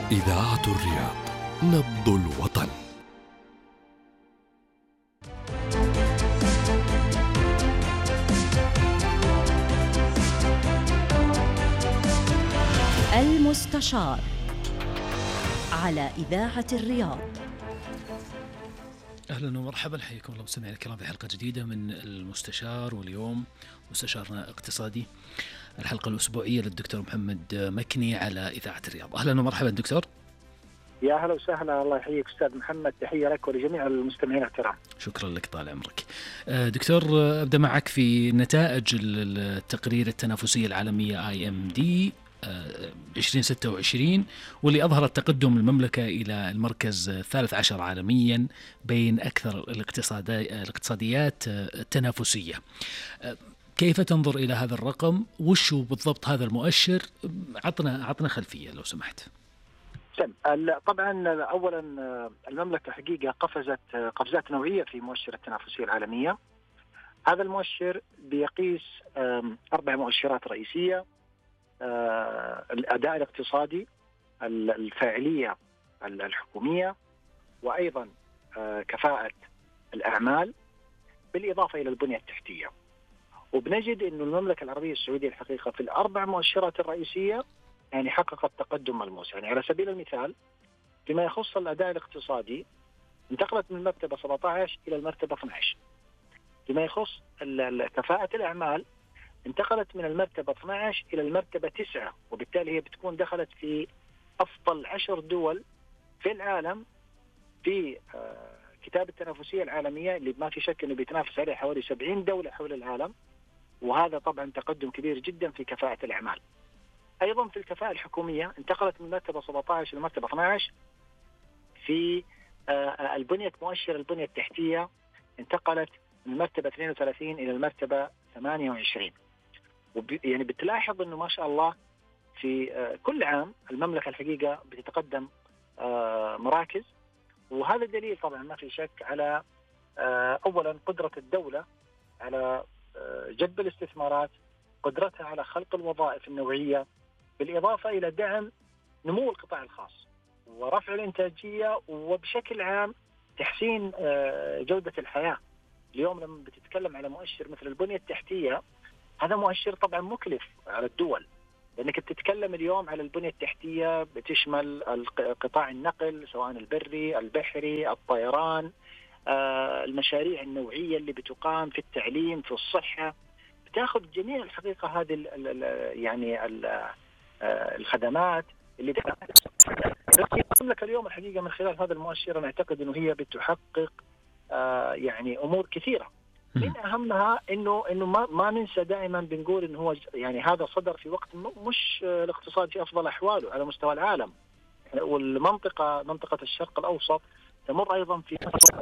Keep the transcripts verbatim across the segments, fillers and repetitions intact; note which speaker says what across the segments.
Speaker 1: إذاعة الرياض، نبض الوطن.
Speaker 2: المستشار على إذاعة الرياض.
Speaker 3: أهلا ومرحبا، حياكم الله مستمعينا الكرام في حلقة جديدة من المستشار، واليوم مستشارنا اقتصادي، الحلقة الأسبوعية للدكتور محمد مكني على إذاعة الرياض. أهلا ومرحبا دكتور.
Speaker 4: يا هلا وسهلا، الله يحييك أستاذ محمد، تحية لك ولجميع المستمعين الكرام.
Speaker 3: شكرا لك، طال عمرك. دكتور، أبدأ معك في نتائج التقرير التنافسية العالمية آي إم دي عشرين ستة وعشرين، واللي أظهرت تقدم المملكة إلى المركز الثالث عشر عالميا بين أكثر الاقتصاديات التنافسية. كيف تنظر إلى هذا الرقم؟ وشو بالضبط هذا المؤشر؟ عطنا عطنا خلفية لو سمحت.
Speaker 4: طبعا أولا المملكة حقيقة قفزت قفزات نوعية في مؤشر التنافسية العالمية. هذا المؤشر بيقيس أربع مؤشرات رئيسية: الأداء الاقتصادي، الفاعلية الحكومية، وأيضا كفاءة الأعمال، بالإضافة إلى البنية التحتية. وبنجد أن المملكة العربية السعودية الحقيقة في الأربع مؤشرات الرئيسية يعني حققت تقدم ملموس. يعني على سبيل المثال فيما يخص الأداء الاقتصادي انتقلت من المرتبة سبعة عشر إلى المرتبة اثني عشر. فيما يخص كفاءة الأعمال انتقلت من المرتبة اثني عشر إلى المرتبة تسعة، وبالتالي هي بتكون دخلت في أفضل عشر دول في العالم في كتاب التنافسية العالمية، اللي ما في شك أنه بيتنافس عليه حوالي سبعين دولة حول العالم. وهذا طبعا تقدم كبير جدا في كفاءة الأعمال. أيضا في الكفاءة الحكومية انتقلت من المرتبة سبعة عشر إلى المرتبة اثني عشر. في البنية مؤشر البنية التحتية انتقلت من المرتبة اثنين وثلاثين إلى المرتبة ثمانية وعشرين. يعني بتلاحظ أنه ما شاء الله في كل عام المملكة الحقيقة بتتقدم مراكز، وهذا دليل طبعا ما في شك على أولا قدرة الدولة على جذب الاستثمارات، قدرتها على خلق الوظائف النوعية، بالإضافة إلى دعم نمو القطاع الخاص ورفع الإنتاجية، وبشكل عام تحسين جودة الحياة. اليوم لما بتتكلم على مؤشر مثل البنية التحتية، هذا مؤشر طبعا مكلف على الدول، لأنك بتتكلم اليوم على البنية التحتية بتشمل قطاع النقل سواء البري، البحري، الطيران، المشاريع النوعية اللي بتقام في التعليم، في الصحة، بتاخذ جميع الحقيقة هذه ال ال يعني ال الخدمات اللي المملكة اليوم الحقيقة من خلال هذا المؤشر أنا أعتقد أنه هي بتحقق يعني أمور كثيرة. من أهمها إنه إنه ما ما ننسى دائما بنقول إنه هو يعني هذا صدر في وقت مش الاقتصاد في أفضل أحواله على مستوى العالم، والمنطقة منطقة الشرق الأوسط تمر أيضا في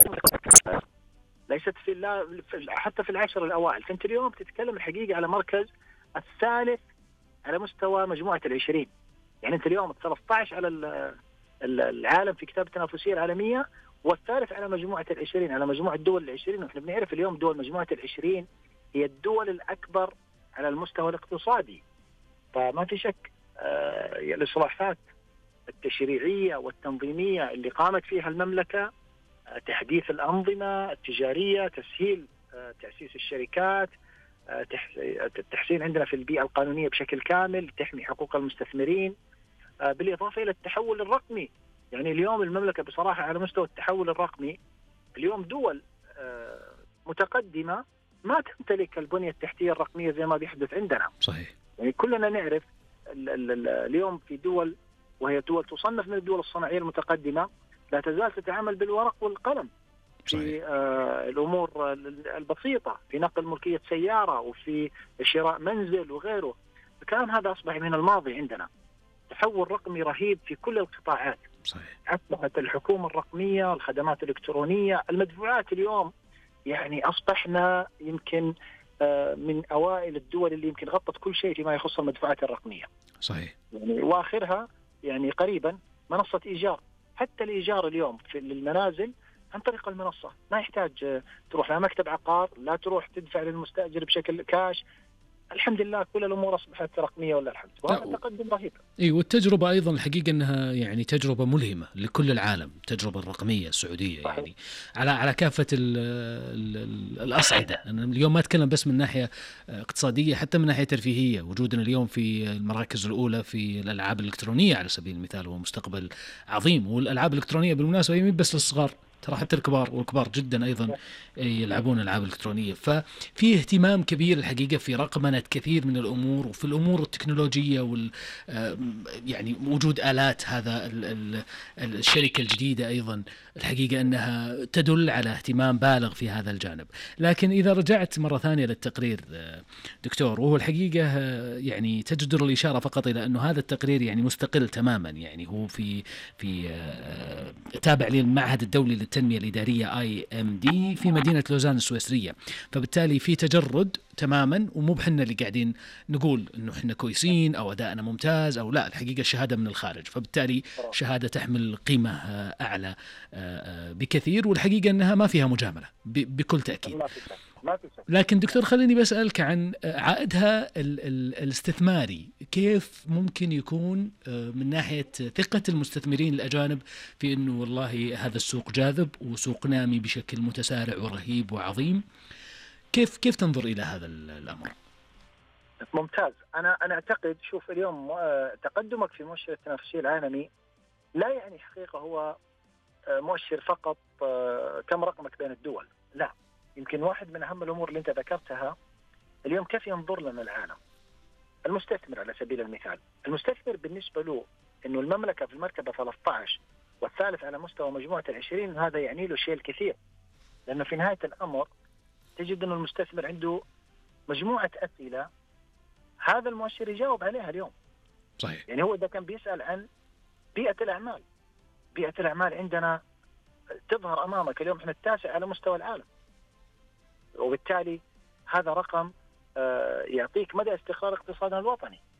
Speaker 4: ليست في لا حتى في العشر الأوائل. فأنت اليوم تتكلم الحقيقة على مركز الثالث على مستوى مجموعة العشرين. يعني أنت اليوم ثلاثة عشر على العالم في كتاب التنافسية العالمية، والثالث على مجموعة العشرين، على مجموعة الدول العشرين. ونحن بنعرف اليوم دول مجموعة العشرين هي الدول الأكبر على المستوى الاقتصادي. فما في شك آه الإصلاحات التشريعية والتنظيمية اللي قامت فيها المملكة، آه تحديث الأنظمة التجارية، تسهيل آه تأسيس الشركات، آه التحسين عندنا في البيئة القانونية بشكل كامل، تحمي حقوق المستثمرين، آه بالإضافة إلى التحول الرقمي. يعني اليوم المملكة بصراحة على مستوى التحول الرقمي اليوم دول متقدمة ما تمتلك البنية التحتية الرقمية زي ما بيحدث عندنا.
Speaker 3: صحيح.
Speaker 4: يعني كلنا نعرف ال ال اليوم في دول، وهي دول تصنف من الدول الصناعية المتقدمة، لا تزال تتعامل بالورق والقلم في آه الأمور البسيطة، في نقل ملكية سيارة وفي شراء منزل وغيره. الكلام هذا أصبح من الماضي عندنا. تحول رقمي رهيب في كل القطاعات.
Speaker 3: صحيح.
Speaker 4: أصبحت الحكومة الرقمية، الخدمات الإلكترونية، المدفوعات اليوم يعني أصبحنا يمكن من أوائل الدول اللي يمكن غطت كل شيء فيما يخص المدفوعات الرقمية.
Speaker 3: صحيح.
Speaker 4: يعني وآخرها يعني قريبا منصة إيجار. حتى الإيجار اليوم في المنازل عن طريق المنصة، ما يحتاج تروح لمكتب عقار، لا تروح تدفع للمستأجر بشكل كاش. الحمد لله كل الامور اصبحت رقميه ولا الحمد، وهذا تقدم رهيب.
Speaker 3: اي والتجربه ايضا الحقيقه انها يعني تجربه ملهمه لكل العالم، التجربه الرقميه السعوديه صحيح. يعني على على كافه ال ال الاصعده. انا اليوم ما اتكلم بس من ناحيه اقتصاديه، حتى من ناحيه ترفيهيه. وجودنا اليوم في المراكز الاولى في الالعاب الالكترونيه على سبيل المثال هو مستقبل عظيم. والالعاب الالكترونيه بالمناسبه هي بس للصغار، ترى حتى الكبار والكبار جدا أيضا يلعبون ألعاب إلكترونية. ففي اهتمام كبير الحقيقة في رقمنة كثير من الأمور، وفي الأمور التكنولوجية وال يعني وجود آلات هذا الشركة الجديدة أيضا الحقيقة أنها تدل على اهتمام بالغ في هذا الجانب. لكن إذا رجعت مرة ثانية للتقرير دكتور، وهو الحقيقة يعني تجدر الإشارة فقط إلى أنه هذا التقرير يعني مستقل تماما، يعني هو في في تابع للمعهد الدولي للتنمية الإدارية آي إم دي في مدينة لوزان السويسرية، فبالتالي في تجرد تماما، ومو بحنا اللي قاعدين نقول إنه إحنا كويسين أو أدائنا ممتاز أو لا. الحقيقة الشهادة من الخارج، فبالتالي شهادة تحمل قيمة أعلى بكثير، والحقيقة أنها ما فيها مجاملة بكل تأكيد. لكن دكتور خليني بسألك عن عائدها ال ال الاستثماري، كيف ممكن يكون من ناحية ثقة المستثمرين الأجانب في أنه والله هذا السوق جاذب وسوق نامي بشكل متسارع ورهيب وعظيم؟ كيف كيف تنظر إلى هذا الأمر؟
Speaker 4: ممتاز. أنا أنا أعتقد شوف اليوم تقدمك في مؤشر التنافسية العالمي لا يعني حقيقة هو مؤشر فقط كم رقمك بين الدول، لا. يمكن واحد من أهم الأمور اللي أنت ذكرتها اليوم كيف ينظر لنا العالم. المستثمر على سبيل المثال، المستثمر بالنسبة له إنه المملكة في المرتبة ثلاثة عشر والثالث على مستوى مجموعة العشرين، هذا يعني له شيء الكثير، لأنه في نهاية الأمر تجد إنه المستثمر عنده مجموعة أسئلة هذا المؤشر يجاوب عليها اليوم.
Speaker 3: صحيح.
Speaker 4: يعني هو إذا كان بيسأل عن بيئة الأعمال، بيئة الأعمال عندنا تظهر أمامك اليوم إحنا التاسع على مستوى العالم، وبالتالي هذا رقم يعطيك مدى استقرار اقتصادنا الوطني.